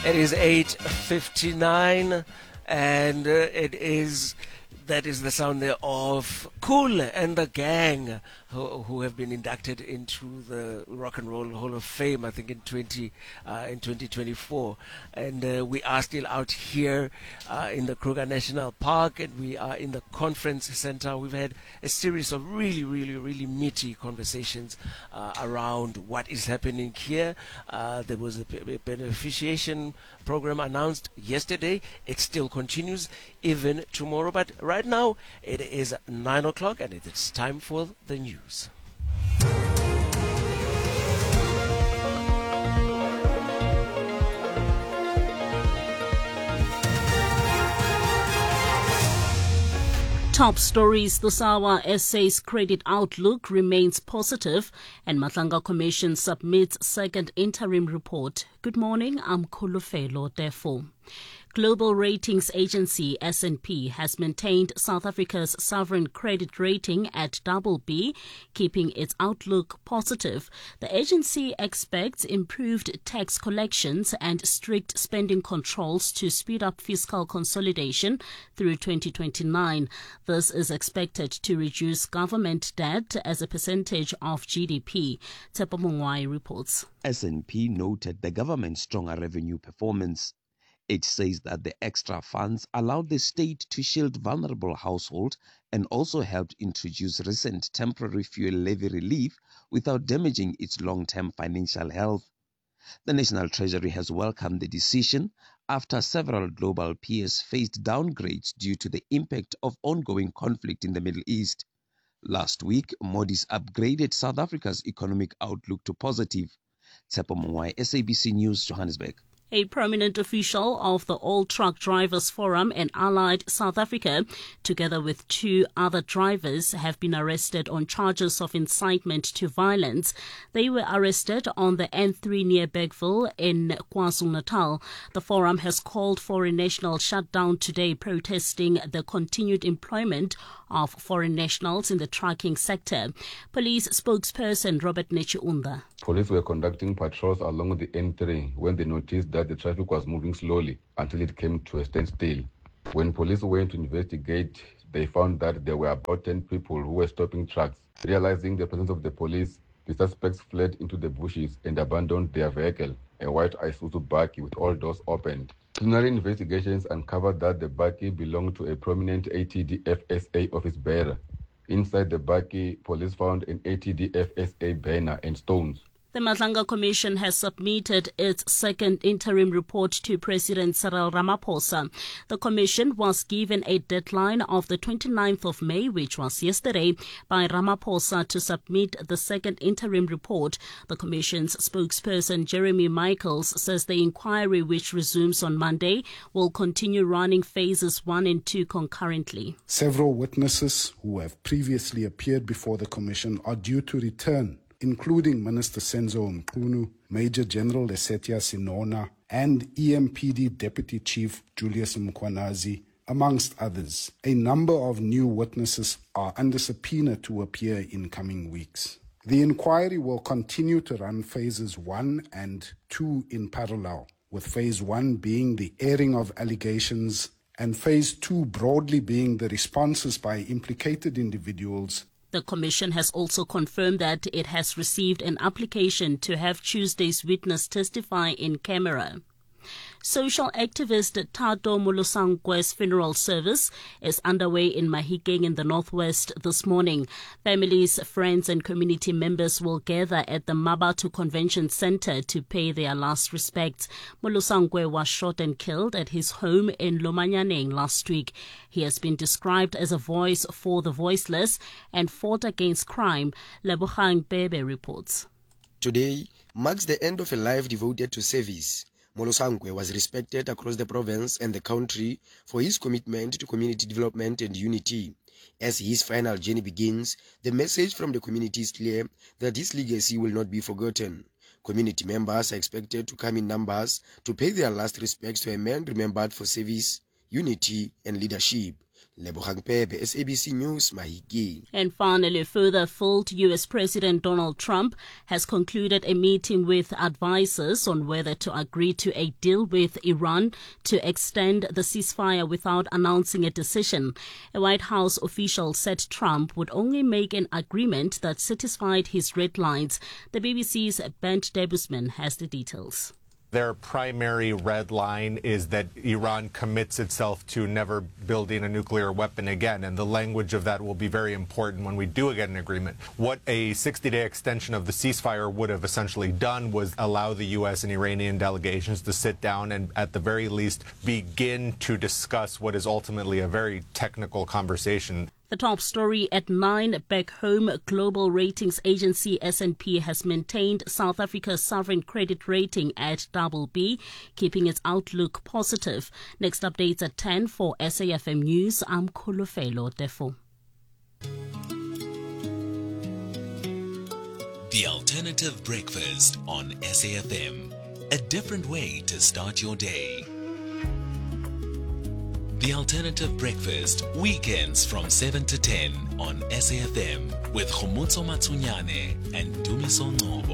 It is 8:59, and that is the sound there of Kool and the gang, who have been inducted into the Rock and Roll Hall of Fame, I think in 2024. And we are still out here in the Kruger National Park, and we are in the conference center. We've had a series of really meaty conversations around what is happening here. There was a beneficiation program announced yesterday. It still continues even tomorrow, but right now it is 9 o'clock and it is time for the news. Top stories this hour: SA's credit outlook remains positive and Matlanga Commission submits second interim report. Good morning, I'm Khulufelo Tefo. Global ratings agency S&P has maintained South Africa's sovereign credit rating at BB, keeping its outlook positive. The agency expects improved tax collections and strict spending controls to speed up fiscal consolidation through 2029. This is expected to reduce government debt as a percentage of GDP. Tsepo Mongwai reports. S&P noted the government's stronger revenue performance. It says that the extra funds allowed the state to shield vulnerable households and also helped introduce recent temporary fuel levy relief without damaging its long-term financial health. The National Treasury has welcomed the decision after several global peers faced downgrades due to the impact of ongoing conflict in the Middle East. Last week, Moody's upgraded South Africa's economic outlook to positive. Tsepo Mongwai, SABC News, Johannesburg. A prominent official of the All Truck Drivers Forum and Allied South Africa, together with two other drivers, have been arrested on charges of incitement to violence. They were arrested on the N3 near Bergville in KwaZulu-Natal. The forum has called for a national shutdown today, protesting the continued employment of foreign nationals in the trucking sector. Police spokesperson Robert Nechiunda. Police were conducting patrols along the N3 when they noticed that the traffic was moving slowly until it came to a standstill. When police went to investigate, they found that there were about 10 people who were stopping trucks. Realizing the presence of the police, the suspects fled into the bushes and abandoned their vehicle, a white Isuzu Bakkie with all doors opened. Preliminary investigations uncovered that the Bakkie belonged to a prominent ATD-FSA office bearer. Inside the Bakkie, police found an ATD-FSA banner and stones. The Matlanga Commission has submitted its second interim report to President Cyril Ramaphosa. The Commission was given a deadline of the 29th of May, which was yesterday, by Ramaphosa to submit the second interim report. The Commission's spokesperson, Jeremy Michaels, says the inquiry, which resumes on Monday, will continue running phases 1 and 2 concurrently. Several witnesses who have previously appeared before the Commission are due to return, including Minister Senzo Mchunu, Major General Lesetia Sinona, and EMPD Deputy Chief Julius Mkhwanazi, amongst others. A number of new witnesses are under subpoena to appear in coming weeks. The inquiry will continue to run phases 1 and 2 in parallel, with phase 1 being the airing of allegations and phase 2 broadly being the responses by implicated individuals. The Commission has also confirmed that it has received an application to have Tuesday's witness testify in camera. Social activist Thato Molosangwe's funeral service is underway in Mahikeng in the northwest this morning. Families, friends and community members will gather at the Mabatu Convention Center to pay their last respects. Molosangwe was shot and killed at his home in Lomanyaneng last week. He has been described as a voice for the voiceless and fought against crime. Lebogang Bebe reports. Today marks the end of a life devoted to service. Molosangwe was respected across the province and the country for his commitment to community development and unity. As his final journey begins, the message from the community is clear that his legacy will not be forgotten. Community members are expected to come in numbers to pay their last respects to a man remembered for service, unity, and leadership. Lebogang Pepe, SABC News, Mahikeng. And finally, further failed U.S. President Donald Trump has concluded a meeting with advisors on whether to agree to a deal with Iran to extend the ceasefire without announcing a decision. A White House official said Trump would only make an agreement that satisfied his red lines. The BBC's Bent Debusman has the details. Their primary red line is that Iran commits itself to never building a nuclear weapon again, and the language of that will be very important when we do get an agreement. What a 60-day extension of the ceasefire would have essentially done was allow the U.S. and Iranian delegations to sit down and, at the very least, begin to discuss what is ultimately a very technical conversation. The top story at 9 back home, global ratings agency S&P has maintained South Africa's sovereign credit rating at BB, keeping its outlook positive. Next updates at 10 for SAFM News. I'm Kolofelo Defo. The Alternative Breakfast on SAFM. A different way to start your day. The Alternative Breakfast, weekends from 7 to 10 on SAFM with Khomotso Matsunyane and Dumiso Ngobo.